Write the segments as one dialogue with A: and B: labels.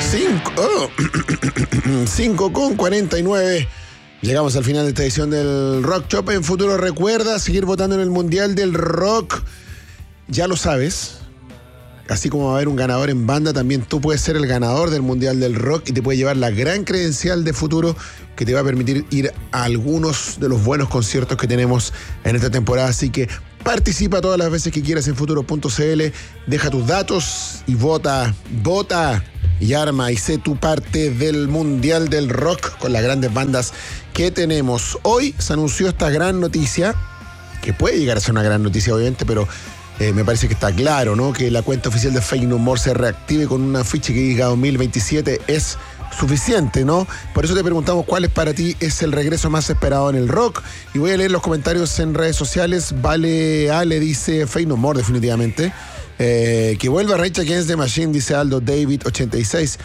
A: 5:49. Llegamos al final de esta edición del Rock Shop. En futuro recuerda seguir votando en el Mundial del Rock. Ya lo sabes. Así como va a haber un ganador en banda, también tú puedes ser el ganador del Mundial del Rock y te puede llevar la gran credencial de futuro que te va a permitir ir a algunos de los buenos conciertos que tenemos en esta temporada. Así que participa todas las veces que quieras en futuro.cl, deja tus datos y vota y arma y sé tu parte del Mundial del Rock con las grandes bandas que tenemos. Hoy se anunció esta gran noticia, que puede llegar a ser una gran noticia obviamente, pero me parece que está claro, ¿no? Que la cuenta oficial de Faith No More se reactive con un afiche que diga 2027 es suficiente, ¿no? Por eso te preguntamos cuál es para ti es el regreso más esperado en el rock. Y voy a leer los comentarios en redes sociales. Vale Ale dice Faith No More definitivamente. Que vuelva Rage Against the Machine, dice Aldo David 86.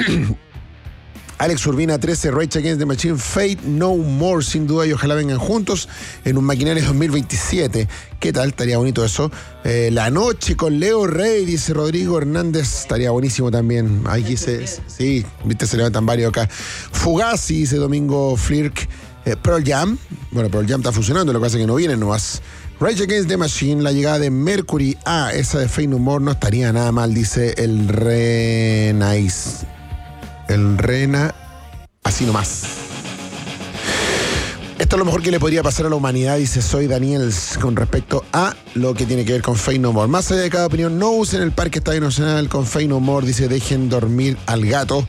A: Alex Urbina 13, Rage Against the Machine, Faith No More, sin duda, y ojalá vengan juntos en un Maquinaria 2027. ¿Qué tal? Estaría bonito eso. La noche con Leo Rey, dice Rodrigo Hernández, estaría buenísimo también. Aquí sí, viste, se levantan varios acá. Fugazi, dice Domingo Flirk. Pearl Jam, bueno, Pearl Jam está funcionando, lo que pasa es que no vienen nomás. Rage Against the Machine, la llegada de Mercury, esa de Faith No More no estaría nada mal, dice el Renais. El Rena, así nomás. Esto es lo mejor que le podría pasar a la humanidad, dice Soy Daniels, con respecto a lo que tiene que ver con Faith No More. Más allá de cada opinión, no usen el Parque Estadio Nacional con Faith No More, dice dejen dormir al gato.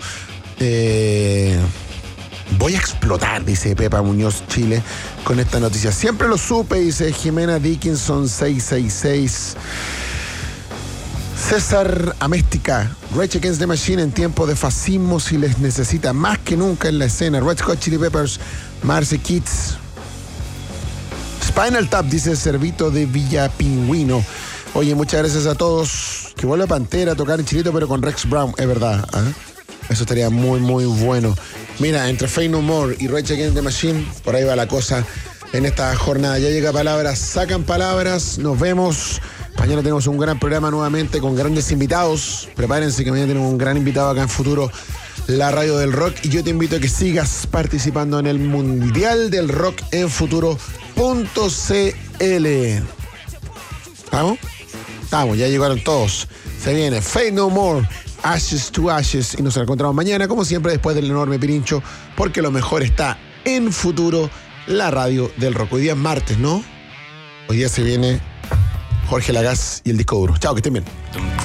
A: Voy a explotar, dice Pepa Muñoz Chile, con esta noticia. Siempre lo supe, dice Jimena Dickinson 666. César Améstica, Rage Against the Machine en tiempo de fascismo si les necesita más que nunca en la escena. Red Hot Chili Peppers, Marcy Kids. Spinal Tap, dice Servito de Villa Pingüino. Oye, muchas gracias a todos. Que vuelva Pantera a tocar en Chilito, pero con Rex Brown, es verdad. Eso estaría muy, muy bueno. Mira, entre Faith No More y Rage Against the Machine, por ahí va la cosa en esta jornada. Ya llega Palabras, sacan palabras, nos vemos. Mañana tenemos un gran programa nuevamente con grandes invitados. Prepárense que mañana tenemos un gran invitado acá en Futuro, la radio del rock. Y yo te invito a que sigas participando en el Mundial del Rock en Futuro.cl. ¿Estamos? Estamos, ya llegaron todos. Se viene Faith No More, Ashes to Ashes. Y nos encontramos mañana, como siempre, después del enorme pirincho, porque lo mejor está en Futuro, la radio del rock. Hoy día es martes, ¿no? Hoy día se viene Jorge Lagas y el disco duro. Chao, que estén bien.